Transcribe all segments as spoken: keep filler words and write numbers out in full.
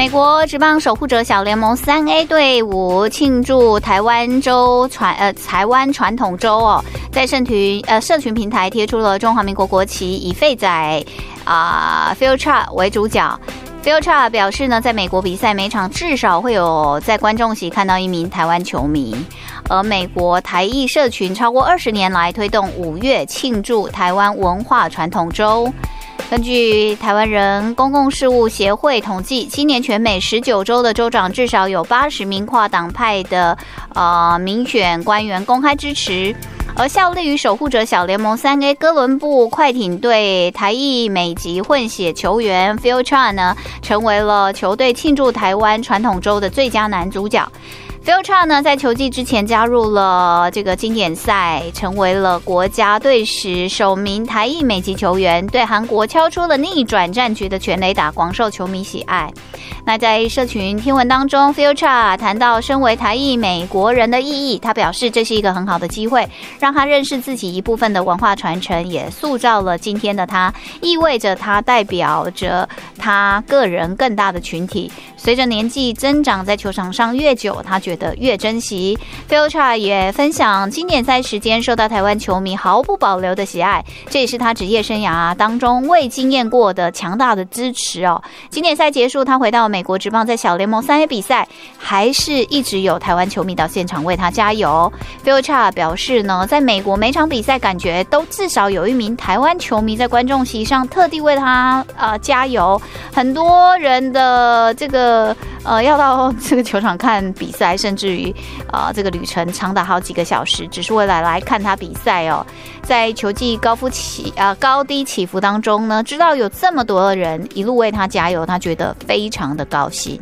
美国职棒守护者小联盟三 A 队伍庆祝台湾州传呃台湾传统周哦，在社群呃社群平台贴出了中华民国国旗，以废仔啊、呃、Phil Chart 为主角。Phil Chart 表示呢，在美国比赛每场至少会有在观众席看到一名台湾球迷。而美国台裔社群超过二十年来推动五月庆祝台湾文化传统周。根据台湾人公共事务协会统计，今年全美十九州的州长至少有八十名跨党派的呃民选官员公开支持。而效力于守护者小联盟三 A 哥伦布快艇队台裔美籍混血球员 Phil Chart 呢，成为了球队庆祝台湾传统周的最佳男主角。Phil Chart 呢，在球季之前加入了这个经典赛，成为了国家队史首名台裔美籍球员，对韩国敲出了逆转战局的全垒打，广受球迷喜爱。那在社群贴文当中 ，Phil Chart 谈到身为台裔美国人的意义，他表示这是一个很好的机会，让他认识自己一部分的文化传承，也塑造了今天的他，意味着他代表着他个人更大的群体。随着年纪增长，在球场上越久，他觉得越珍惜。Phil Chart 也分享经典赛时间受到台湾球迷毫不保留的喜爱，这也是他职业生涯当中未经验过的强大的支持哦。经典赛结束，他回到美国职棒，在小联盟三 A 比赛，还是一直有台湾球迷到现场为他加油。Phil Chart 表示呢，在美国每场比赛感觉都至少有一名台湾球迷在观众席上特地为他呃加油，很多人的这个。呃，要到这个球场看比赛，甚至于呃，这个旅程长达好几个小时，只是为了来看他比赛哦。在球季高伏起啊、呃、高低起伏当中呢，知道有这么多的人一路为他加油，他觉得非常的高兴。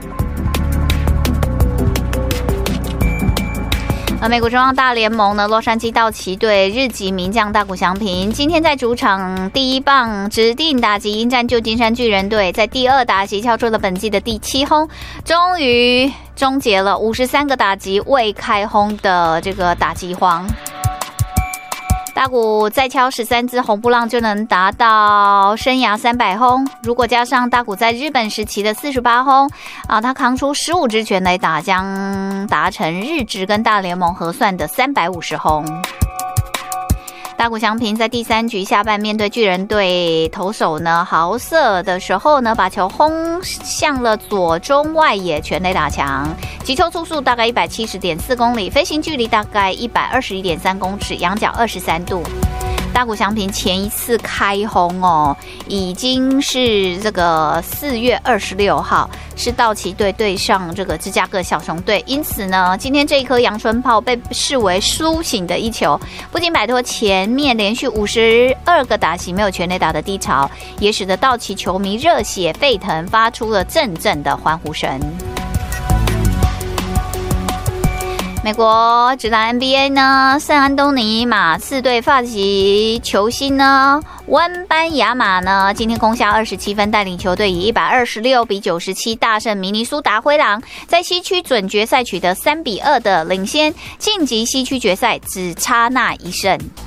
而美国中央大联盟呢，洛杉矶道奇队日籍名将大谷翔平今天在主场第一棒指定打击迎战旧金山巨人队，在第二打席敲出了本季的第七轰，终于终结了五十三个打击未开轰的这个打击荒。大谷再敲十三支红不浪就能达到生涯三百轰，如果加上大谷在日本时期的四十八轰啊，他扛出十五支全垒打，将达成日职跟大联盟核算的三百五十轰。大谷翔平在第三局下半面对巨人队投手呢豪瑟的时候呢，把球轰向了左中外野全垒打墙，击球速速大概一百七十点四公里，飞行距离大概一百二十一点三公尺，仰角二十三度。大谷翔平前一次开轰哦，已经是这个四月二十六号，是道奇队对上这个芝加哥小熊队，因此呢，今天这一颗阳春炮被视为苏醒的一球，不仅摆脱前面连续五十二个打席没有全垒打的低潮，也使得道奇球迷热血沸腾，发出了阵阵的欢呼声。美国职篮 N B A 呢，圣安东尼马刺队发起球星呢温班亚马呢，今天攻下二十七分，带领球队以一百二十六比九十七大胜明尼苏达灰狼，在西区准决赛取得三比二的领先，晋级西区决赛只差那一胜。